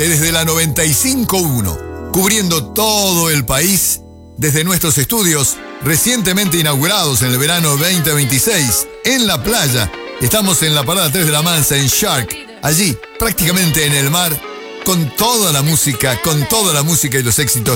Desde la 95.1, cubriendo todo el país desde nuestros estudios recientemente inaugurados en el verano 2026 en la playa. Estamos en la parada 3 de la Mansa, en Shark, allí prácticamente en el mar, con toda la música y los éxitos